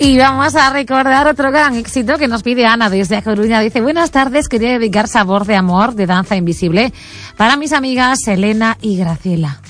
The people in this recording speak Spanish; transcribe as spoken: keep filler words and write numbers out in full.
Y vamos a recordar otro gran éxito que nos pide Ana desde A Coruña. Dice, buenas tardes, quería dedicar Sabor de Amor de Danza Invisible para mis amigas Elena y Graciela.